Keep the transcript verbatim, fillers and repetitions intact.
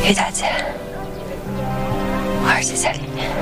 于大姐，我儿子在里面。